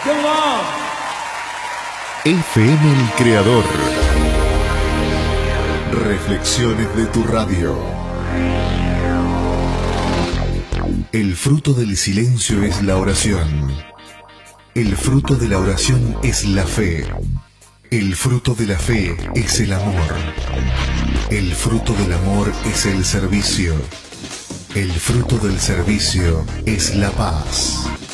FM El Creador. Reflexiones de tu radio. El fruto del silencio es la oración. El fruto de la oración es la fe. El fruto de la fe es el amor. El fruto del amor es el servicio. El fruto del servicio es la paz.